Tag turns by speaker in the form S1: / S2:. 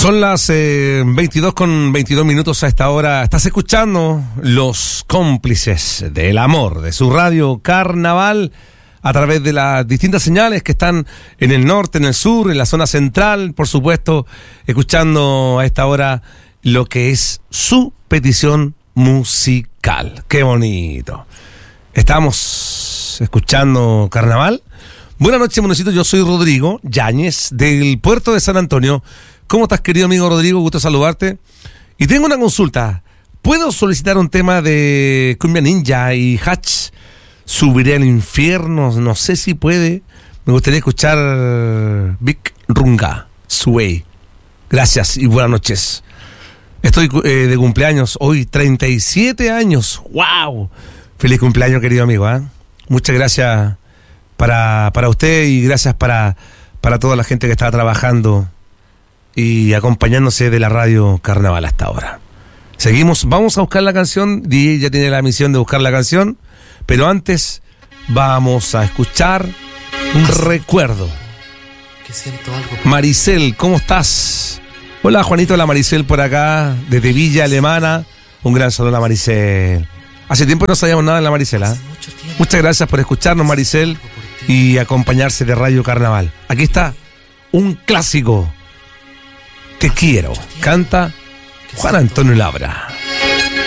S1: Son las 22:22 a esta hora. Estás escuchando Los Cómplices del Amor de su radio Carnaval a través de las distintas señales que están en el norte, en el sur, en la zona central, por supuesto, escuchando a esta hora lo que es su petición musical. ¡Qué bonito! Estamos escuchando Carnaval. Buenas noches, monecito. Yo soy Rodrigo Yáñez del puerto de San Antonio. ¿Cómo estás, querido amigo Rodrigo? Gusto saludarte. Y tengo una consulta. ¿Puedo solicitar un tema de Cumbia Ninja y Hatch? ¿Subiré al infierno? No sé si puede. Me gustaría escuchar Big Runga, Sway. Gracias y buenas noches. Estoy de cumpleaños hoy, 37 años. ¡Wow! Feliz cumpleaños, querido amigo, ¿eh? Muchas gracias para usted y gracias para toda la gente que está trabajando y acompañándose de la radio Carnaval hasta ahora. Seguimos, vamos a buscar la canción. DJ ya tiene la misión de buscar la canción, pero antes vamos a escuchar un recuerdo.
S2: Que siento algo.
S1: Maricel, ¿cómo estás? Hola, Juanito, la Maricel por acá, desde Villa Alemana. Un gran saludo a Maricel. Hace tiempo no sabíamos nada de la Maricel, ¿eh? Muchas gracias por escucharnos, Maricel, y acompañarse de Radio Carnaval. Aquí está un clásico. Te quiero. Canta Juan Antonio Labra.